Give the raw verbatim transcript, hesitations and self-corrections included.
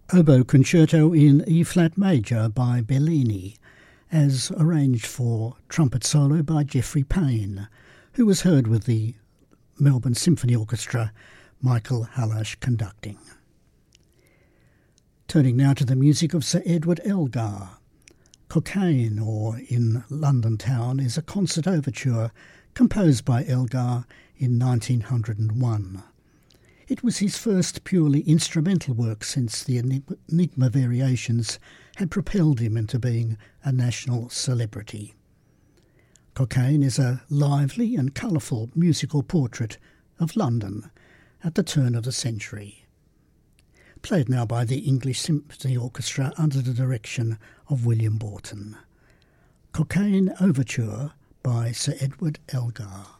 Oboe Concerto in E-flat major by Bellini, as arranged for trumpet solo by Geoffrey Payne, who was heard with the Melbourne Symphony Orchestra, Michael Hallash conducting. Turning now to the music of Sir Edward Elgar. Cockaigne, or In London Town, is a concert overture composed by Elgar in nineteen oh one. It was his first purely instrumental work since the Enigma Variations had propelled him into being a national celebrity. Cockaigne is a lively and colourful musical portrait of London at the turn of the century. Played now by the English Symphony Orchestra under the direction of William Borton. Cockaigne Overture by Sir Edward Elgar.